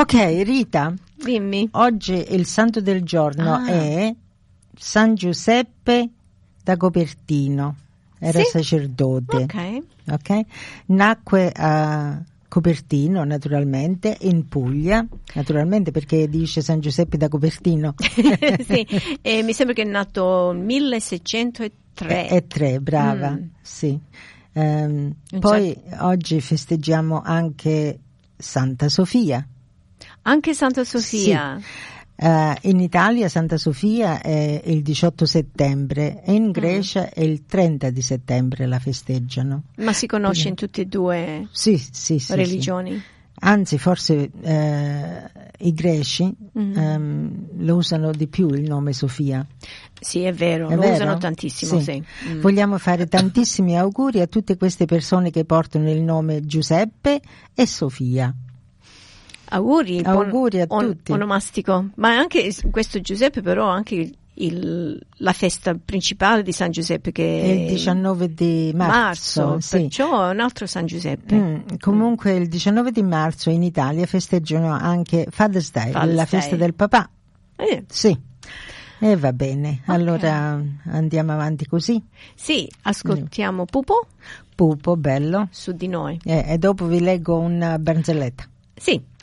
Ok, Rita, Dimmi. oggi il santo del giorno è San Giuseppe da Copertino, era Sì? sacerdote. Ok. Nacque a Copertino, naturalmente, in Puglia, naturalmente perché dice San Giuseppe da Copertino. Sì, mi sembra che è nato nel 1603. E tre, brava, sì. Poi oggi festeggiamo anche Santa Sofia. Anche Santa Sofia. Sì. In Italia Santa Sofia è il 18 settembre e in Grecia è il 30 di settembre la festeggiano. Ma si conosce in tutte e due Sì, religioni? Sì. Anzi, forse i greci lo usano di più il nome Sofia. Sì, è vero, lo vero? usano tantissimo, sì. Vogliamo fare tantissimi auguri a tutte queste persone che portano il nome Giuseppe e Sofia. Auguri a tutti. Onomastico, ma anche questo Giuseppe, però anche la festa principale di San Giuseppe che è il 19 di marzo, sì. Perciò è un altro San Giuseppe. Comunque il 19 di marzo in Italia festeggiano anche Father's Day, la festa del papà. Sì. E va bene, okay. Allora andiamo avanti così. Sì, ascoltiamo Pupo. Pupo, bello. Su di noi. E dopo vi leggo una barzelletta. Sì.